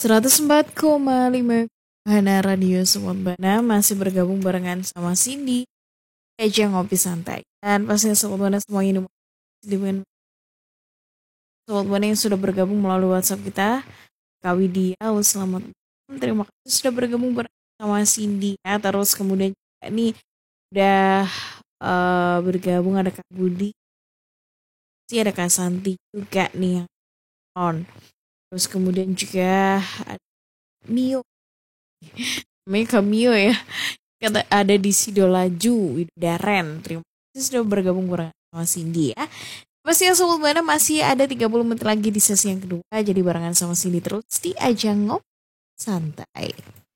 104,5 Hana Radio Semut Bana masih bergabung barengan sama Cindy aja ngopi santai. Dan pastinya Sobat Bana semuanya dengan Sobat Bana yang sudah bergabung melalui WhatsApp kita. Kak Widya, selamat malam. Terima kasih sudah bergabung bersama Cindy ya. Terus kemudian juga nih udah bergabung ada Kak Budi, sih ada Kak Santi juga nih yang on. Terus kemudian juga ada Mio, namanya Kak Mio ya. Kata ada di Sidolaju, Widodaren. Terima kasih sudah bergabung bersama Cindy ya. Pasti yang Sobat Bana masih ada 30 menit lagi di sesi yang kedua. Jadi barengan sama Cindy terus di ajang ngopi santai.